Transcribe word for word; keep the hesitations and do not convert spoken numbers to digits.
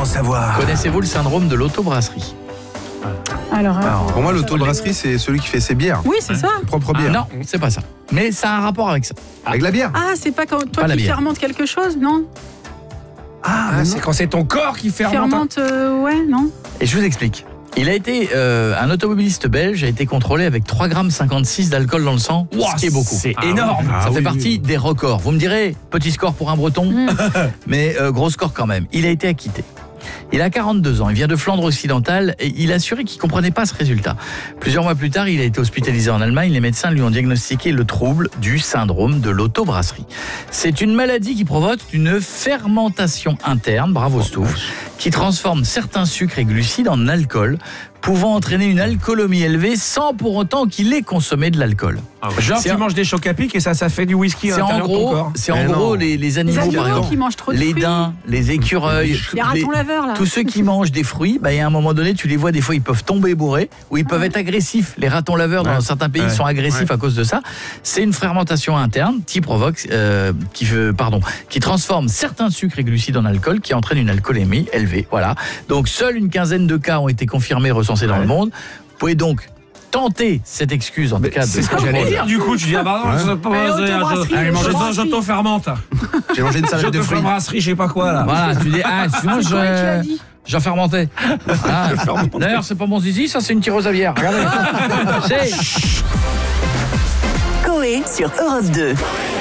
savoir. Connaissez-vous le syndrome de l'autobrasserie ? Alors, euh, Alors, pour moi, l'autobrasserie, c'est celui qui fait ses bières. oui, c'est ça. Propre Ah, bière. non, c'est pas ça. Mais ça a un rapport avec ça. Avec la bière. Ah, c'est pas quand toi Pas la qui bière. fermentes quelque chose, non Ah, Ah, c'est quand c'est ton corps qui fermente. Fermente, euh, ouais, non. Et je vous explique. Il a été, euh, un automobiliste belge a été contrôlé avec trois virgule cinquante-six grammes d'alcool dans le sang, Ouah, ce qui est beaucoup. C'est Ah, énorme. oui. Ça Ah, fait oui, partie oui. des records. Vous me direz, petit score pour un breton, Mm. mais euh, gros score quand même. Il a été acquitté. Il a quarante-deux ans, il vient de Flandre occidentale et il a assuré qu'il ne comprenait pas ce résultat. Plusieurs mois plus tard, il a été hospitalisé en Allemagne. Les médecins lui ont diagnostiqué le trouble du syndrome de l'autobrasserie. C'est une maladie qui provoque une fermentation interne, bravo Stouff, qui transforme certains sucres et glucides en alcool, pouvant entraîner une alcoolémie élevée sans pour autant qu'il ait consommé de l'alcool. Genre, C'est tu un- manges des chocs à pic et ça, ça fait du whisky à C'est en l'intérieur de ton gros, corps. c'est en Mais gros non. les, les Les animaux, par animaux exemple. qui mangent trop de Les fruits. daims, les écureuils, tous Les ratons laveurs, là. tous ceux qui mangent des fruits, bah, il y a un moment donné, tu les vois, des fois, ils peuvent tomber bourrés ou ils peuvent être agressifs. Les ratons laveurs, dans Ouais. certains pays, Ouais. sont agressifs Ouais. à cause de ça. C'est une fermentation interne qui provoque, euh, qui, veut- pardon, qui transforme certains sucres et glucides en alcool, qui entraîne une alcoolémie élevée. Voilà. Donc, seule une quinzaine de cas ont été confirmés, recensés dans Ouais. le monde. Vous pouvez donc tenter cette excuse, en tout cas, de C'est ce que j'allais dire du coup. Tu dis, ah bah non, Ouais. je sais pas. Allez, je- autobrasserie, Allez, manger ça, autobrasserie. j'auto-fermente. J'ai mangé une salade de fruits. J'auto-brasserie, je sais pas quoi là. Voilà, tu dis, ah, sinon, C'est quoi que tu as je, dit j'en fermentais. Ah, d'ailleurs, c'est pas mon zizi, ça, c'est une tireuse à bière. Regardez. C'est. Coé sur Europe deux.